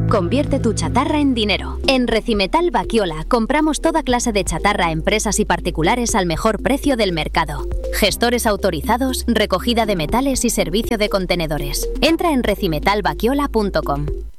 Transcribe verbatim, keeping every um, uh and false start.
Convierte tu chatarra en dinero. En Recimetal Bakiola compramos toda clase de chatarra a empresas y particulares al mejor precio del mercado. Gestores autorizados, recogida de metales y servicio de contenedores. Entra en recimetal bakiola punto com.